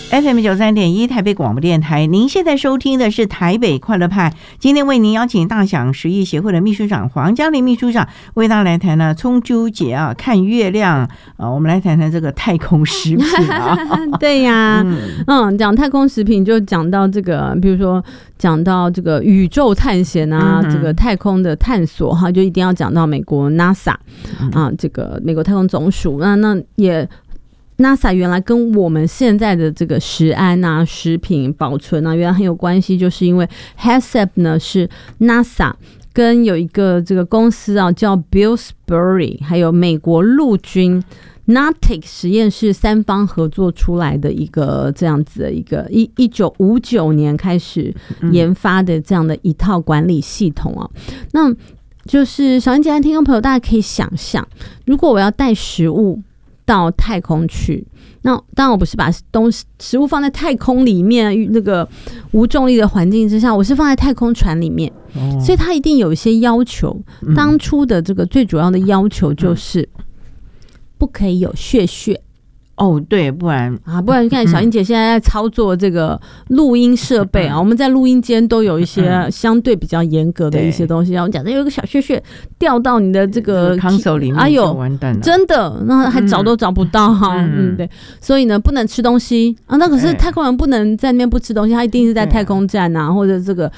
FM93.1 台北广播电台，您现在收听的是台北快乐派。今天为您邀请大享食艺协会的秘书长黄嘉玲秘书长为大家来谈呢中秋节啊看月亮啊，我们来谈谈这个太空食品啊。 对呀，讲太空食品就讲到这个，比如说讲到这个宇宙探险啊，这个太空的探索哈，就一定要讲到美国 NASA 啊，这个美国太空总署。那也。NASA 原来跟我们现在的这个食安啊、食品保存啊，原来很有关系，就是因为 HACCP 呢是 NASA 跟有一个这个公司啊叫 Pillsbury， 还有美国陆军 Natick 实验室三方合作出来的一个这样子的一个1959年开始研发的这样的一套管理系统啊。那就是小英姐的听众朋友，大家可以想象，如果我要带食物到太空去，那当然我不是把食物放在太空里面那个无重力的环境之下，我是放在太空船里面，所以它一定有一些要求。当初的这个最主要的要求就是不可以有血屑。 哦，对，不然你看小英姐现在在操作这个录音设备啊，我们在录音间都有一些相对比较严格的一些东西。然后讲有一个小屑屑掉到你的这个 console 里面，哎呦，完蛋了， 真的，那还找都找不到哈。对，所以呢，不能吃东西啊。那可是太空人不能在那边不吃东西，他一定是在太空站啊，或者这个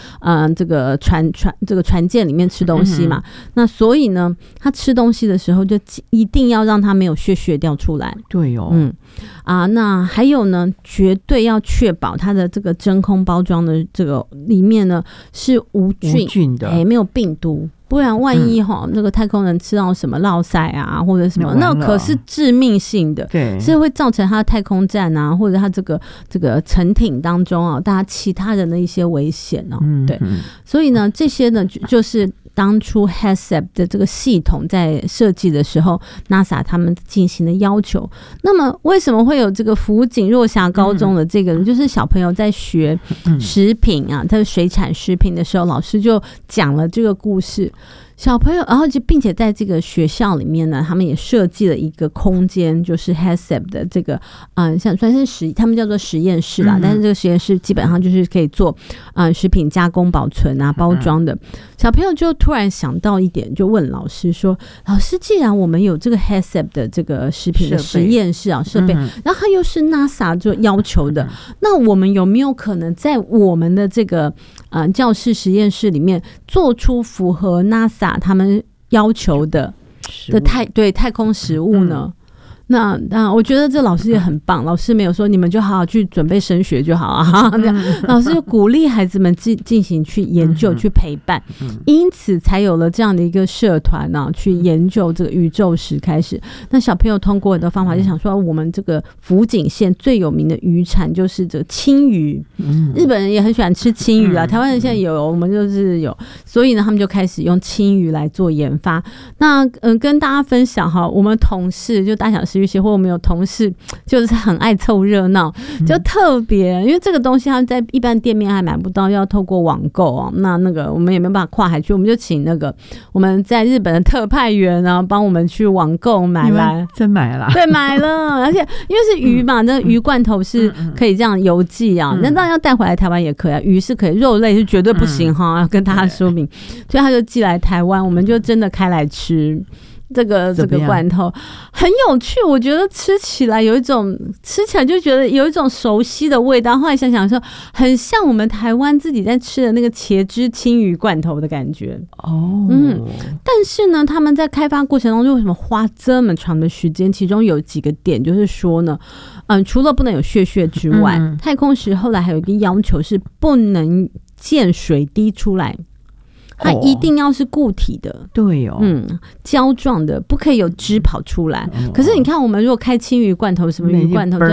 船舰里面吃东西嘛。那所以呢，他吃东西的时候就一定要让他没有屑屑掉出来。 对哦。 那还有呢，绝对要确保它的这个真空包装的这个里面呢是无菌的，没有病毒，不然万一那个太空人吃到什么落塞啊或者什么，那可是致命性的，对，是会造成他的太空站啊或者他这个沉艇当中啊，大家其他人的一些危险哦。对，所以呢，这些呢就是当初 HACCP 的这个系统在设计的时候 NASA 他们进行的要求。那么为什么会有这个福井若霞高中的这个人，就是小朋友在学食品啊，他的水产食品的时候，老师就讲了这个故事。小朋友，然后并且在这个学校里面呢，他们也设计了一个空间，就是 HACCP 的这个像算是他们叫做实验室啦，但是这个实验室基本上就是可以做食品加工、保存啊、包装的。小朋友就突然想到一点，就问老师说：“老师，既然我们有这个 HACCP 的这个食品的实验室啊设备，然后它又是 NASA 就要求的，那我们有没有可能在我们的这个教室实验室里面做出符合 NASA他们要求的太空食物呢？”那我觉得这老师也很棒，老师没有说你们就好好去准备升学就好啊，老师就鼓励孩子们进行去研究、去陪伴，因此才有了这样的一个社团啊，去研究这个宇宙史开始。那小朋友通过的方法就想说，我们这个福井县最有名的渔产就是这个青鱼，日本人也很喜欢吃青鱼啊，台湾人现在有，我们就是有，所以呢，他们就开始用青鱼来做研发。那跟大家分享哈，我们同事就大小食协会，我们有同事就是很爱凑热闹，就特别因为这个东西他在一般店面还买不到，要透过网购啊。那个我们也没有办法跨海去，我们就请那个我们在日本的特派员啊，帮我们去网购买来， 真买了， 对，买了，而且因为是鱼嘛，那鱼罐头是可以这样邮寄啊，那当然要带回来台湾也可以啊，鱼是可以，肉类是绝对不行哈，要跟大家说明，所以他就寄来台湾，我们就真的开来吃。这个罐头很有趣，我觉得吃起来就觉得有一种熟悉的味道。后来想想说，很像我们台湾自己在吃的那个茄汁青鱼罐头的感觉。但是呢，他们在开发过程当中为什么花这么长的时间？其中有几个点就是说呢，除了不能有屑屑之外，太空时后来还有一个要求是不能见水滴出来。它一定要是固体的， 对哦， 胶状的，不可以有汁跑出来。可是你看，我们如果开青鱼罐头，什么鱼罐头，